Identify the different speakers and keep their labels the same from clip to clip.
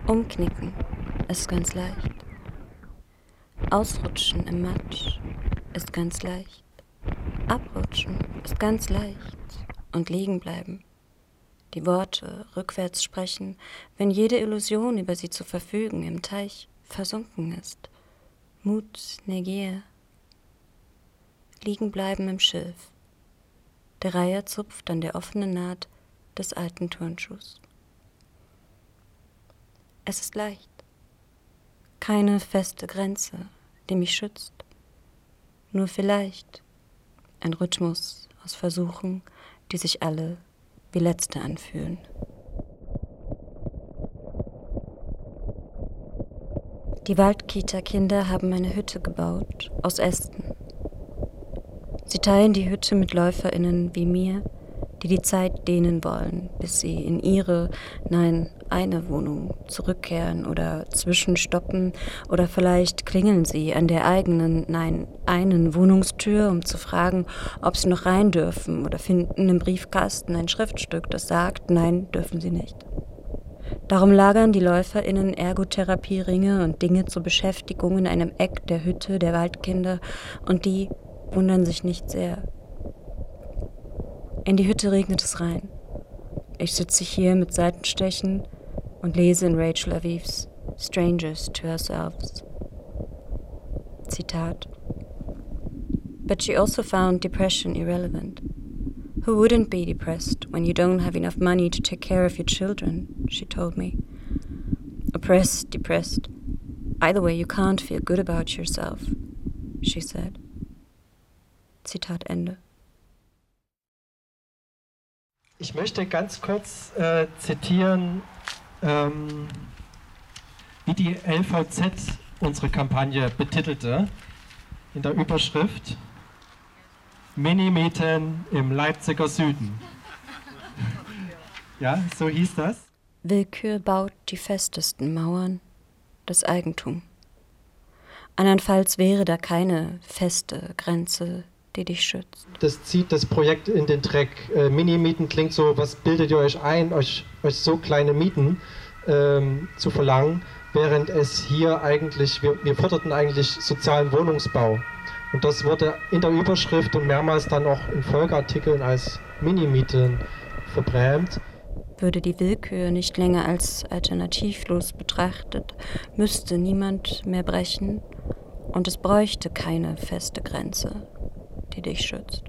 Speaker 1: Umknicken ist ganz leicht. Ausrutschen im Matsch ist ganz leicht. Abrutschen ist ganz leicht. Und liegen bleiben. Die Worte rückwärts sprechen, wenn jede Illusion, über sie zu verfügen, im Teich versunken ist. Mut, Negier. Liegen bleiben im Schilf. Der Reiher zupft an der offenen Naht des alten Turnschuhs. Es ist leicht. Keine feste Grenze, die mich schützt. Nur vielleicht ein Rhythmus aus Versuchen, die sich alle wie letzte anfühlen. Die Waldkita-Kinder haben eine Hütte gebaut, aus Ästen. Sie teilen die Hütte mit LäuferInnen wie mir, die die Zeit dehnen wollen, bis sie in ihre, nein, eine Wohnung zurückkehren oder zwischenstoppen oder vielleicht klingeln sie an der eigenen, nein, einen Wohnungstür, um zu fragen, ob sie noch rein dürfen oder finden im Briefkasten ein Schriftstück, das sagt, nein, dürfen sie nicht. Darum lagern die LäuferInnen Ergotherapie-Ringe und Dinge zur Beschäftigung in einem Eck der Hütte der Waldkinder und die wundern sich nicht sehr. In die Hütte regnet es rein. Ich sitze hier mit Seitenstechen und lese in Rachel Aviv's Strangers to Ourselves. Zitat: But she also found depression irrelevant. Who wouldn't be depressed when you don't have enough money to take care of your children, she told me. Oppressed, depressed. Either way, you can't feel good about yourself, she said. Zitat Ende.
Speaker 2: Ich möchte ganz kurz zitieren, wie die LVZ unsere Kampagne betitelte, in der Überschrift Minimieten im Leipziger Süden. Ja, so hieß das.
Speaker 1: Willkür baut die festesten Mauern, das Eigentum. Andernfalls wäre da keine feste Grenze, die dich schützt.
Speaker 2: Das zieht das Projekt in den Dreck. Minimieten klingt so, was bildet ihr euch ein, euch so kleine Mieten zu verlangen, während es hier eigentlich, wir forderten eigentlich sozialen Wohnungsbau. Und das wurde in der Überschrift und mehrmals dann auch in Folgeartikeln als Minimieten verbrämt.
Speaker 1: Würde die Willkür nicht länger als alternativlos betrachtet, müsste niemand mehr brechen und es bräuchte keine feste Grenze, die dich schützt.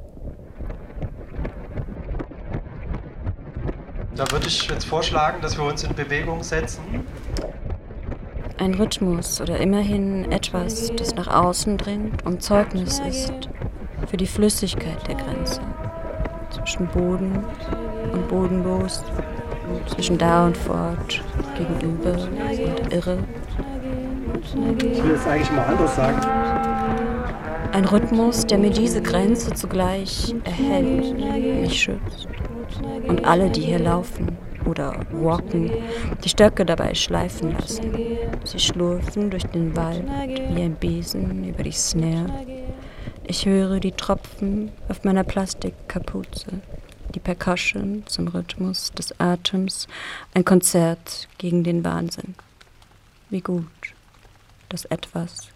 Speaker 2: Da würde ich jetzt vorschlagen, dass wir uns in Bewegung setzen.
Speaker 1: Ein Rhythmus oder immerhin etwas, das nach außen dringt und Zeugnis ist für die Flüssigkeit der Grenze. Zwischen Boden und bodenlos, zwischen da und fort, gegenüber und irre.
Speaker 2: Ich will es eigentlich mal anders sagen.
Speaker 1: Ein Rhythmus, der mir diese Grenze zugleich erhält, mich schützt. Und alle, die hier laufen oder walken, die Stöcke dabei schleifen lassen. Sie schlurfen durch den Wald wie ein Besen über die Snare. Ich höre die Tropfen auf meiner Plastikkapuze, die Percussion zum Rhythmus des Atems, ein Konzert gegen den Wahnsinn. Wie gut, dass etwas